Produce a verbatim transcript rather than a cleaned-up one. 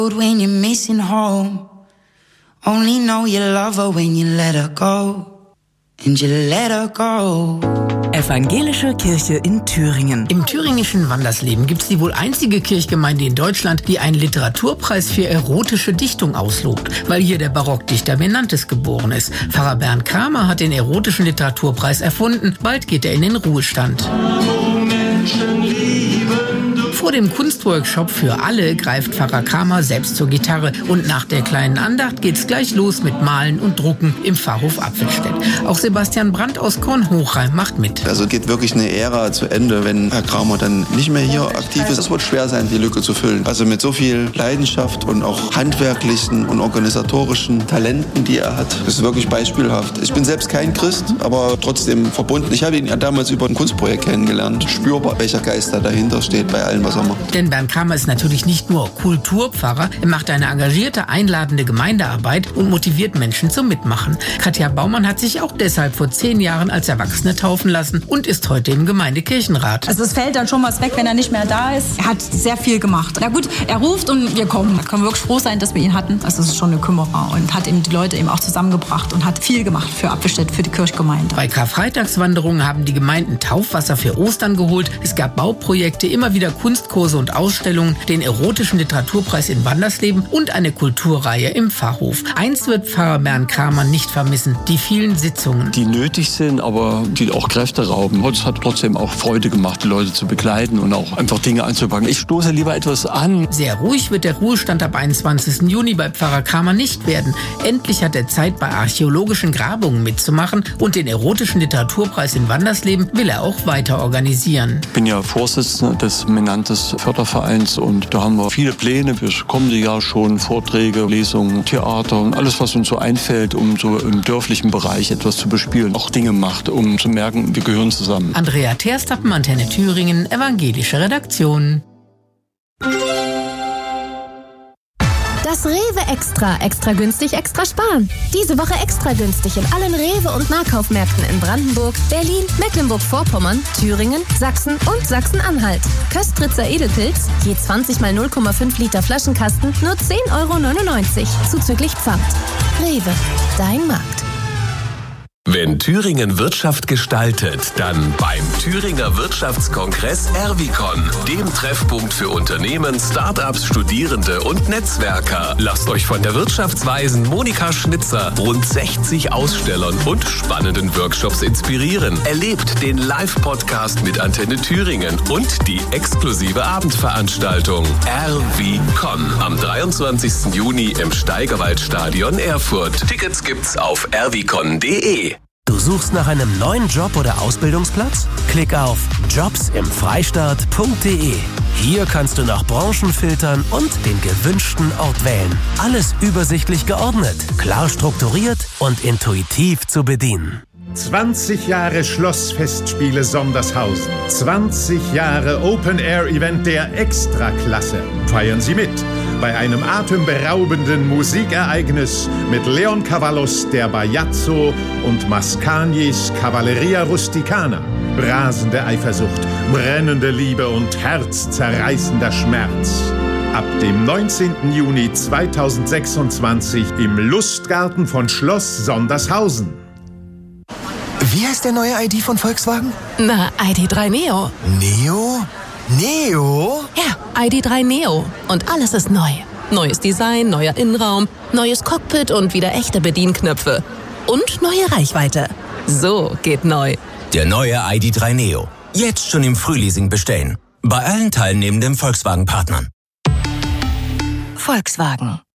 When you're missing home, only know you love her when you let her go, and you let her go. Evangelische Kirche in Thüringen. Im thüringischen Wandersleben gibt es die wohl einzige Kirchgemeinde in Deutschland, die einen Literaturpreis für erotische Dichtung auslobt, weil hier der Barockdichter Menantes geboren ist. Pfarrer Bernd Kramer hat den erotischen Literaturpreis erfunden. Bald geht er in den Ruhestand. Vor dem Kunstworkshop für alle greift Pfarrer Kramer selbst zur Gitarre und nach der kleinen Andacht geht's gleich los mit Malen und Drucken im Pfarrhof Apfelstedt. Auch Sebastian Brandt aus Kornhochheim macht mit. Also geht wirklich eine Ära zu Ende, wenn Herr Kramer dann nicht mehr hier aktiv ist. Es wird schwer sein, die Lücke zu füllen. Also mit so viel Leidenschaft und auch handwerklichen und organisatorischen Talenten, die er hat, ist wirklich beispielhaft. Ich bin selbst kein Christ, aber trotzdem verbunden. Ich habe ihn ja damals über ein Kunstprojekt kennengelernt. Spürbar, welcher Geist da dahinter steht bei allem, was er macht. Denn Bernd Kramer ist natürlich nicht nur Kulturpfarrer, er macht eine engagierte, einladende Gemeindearbeit und motiviert Menschen zum Mitmachen. Katja Baumann hat sich auch deshalb vor zehn Jahren als Erwachsene taufen lassen und ist heute im Gemeindekirchenrat. Also es fällt dann schon was weg, wenn er nicht mehr da ist. Er hat sehr viel gemacht. Na gut, er ruft und wir kommen. Wir können wirklich froh sein, dass wir ihn hatten. Also es ist schon eine Kümmerer und hat eben die Leute eben auch zusammengebracht und hat viel gemacht für Apfelstedt, für die Kirchgemeinde. Bei Karfreitagswanderungen haben die Gemeinden Taufwasser für Ostern geholt. Es gab Bauprojekte, immer wieder Kunstkurse und Ausstellungen, den erotischen Literaturpreis in Wandersleben und eine Kulturreihe im Pfarrhof. Eins wird Pfarrer Bernd Kramer nicht vermissen, die vielen Sitzungen. Die nötig sind, aber die auch Kräfte rauben. Es hat trotzdem auch Freude gemacht, die Leute zu begleiten und auch einfach Dinge anzupacken. Ich stoße lieber etwas an. Sehr ruhig wird der Ruhestand ab einundzwanzigsten Juni bei Pfarrer Kramer nicht werden. Endlich hat er Zeit, bei archäologischen Grabungen mitzumachen und den erotischen Literaturpreis in Wandersleben will er auch weiter organisieren. Ich bin ja Vorsitzender des Menantes Fördervereins und da haben wir viele Pläne fürs kommende Jahr schon, Vorträge, Lesungen, Theater und alles, was uns so einfällt, um so im dörflichen Bereich etwas zu bespielen, auch Dinge macht, um zu merken, wir gehören zusammen. Andrea Terstappen, Antenne Thüringen, evangelische Redaktion. Das Rewe Extra. Extra günstig, extra sparen. Diese Woche extra günstig in allen Rewe- und Nahkaufmärkten in Brandenburg, Berlin, Mecklenburg-Vorpommern, Thüringen, Sachsen und Sachsen-Anhalt. Köstritzer Edelpilz, je zwanzig mal null Komma fünf Liter Flaschenkasten, nur zehn Euro neunundneunzig, zuzüglich Pfand. Rewe, dein Markt. Wenn Thüringen Wirtschaft gestaltet, dann beim Thüringer Wirtschaftskongress Erwicon, dem Treffpunkt für Unternehmen, Start-ups, Studierende und Netzwerker. Lasst euch von der Wirtschaftsweisen Monika Schnitzer, rund sechzig Ausstellern und spannenden Workshops inspirieren. Erlebt den Live-Podcast mit Antenne Thüringen und die exklusive Abendveranstaltung Erwicon am dreiundzwanzigsten Juni im Steigerwaldstadion Erfurt. Tickets gibt's auf erwicon punkt de. Du suchst nach einem neuen Job oder Ausbildungsplatz? Klick auf jobs im freistaat punkt de. Hier kannst du nach Branchen filtern und den gewünschten Ort wählen. Alles übersichtlich geordnet, klar strukturiert und intuitiv zu bedienen. zwanzig Jahre Schlossfestspiele Sondershausen. zwanzig Jahre Open-Air-Event der Extraklasse. Feiern Sie mit bei einem atemberaubenden Musikereignis mit Leon Cavallos, der Bajazzo und Mascagnis Cavalleria Rusticana. Rasende Eifersucht, brennende Liebe und herzzerreißender Schmerz. Ab dem neunzehnten Juni zweitausendsechsundzwanzig im Lustgarten von Schloss Sondershausen. Wie heißt der neue I D von Volkswagen? Na, I D drei Neo. Neo? Neo? Ja, I D drei Neo. Und alles ist neu. Neues Design, neuer Innenraum, neues Cockpit und wieder echte Bedienknöpfe. Und neue Reichweite. So geht neu. Der neue I D drei Neo. Jetzt schon im Frühleasing bestellen. Bei allen teilnehmenden Volkswagen-Partnern. Volkswagen.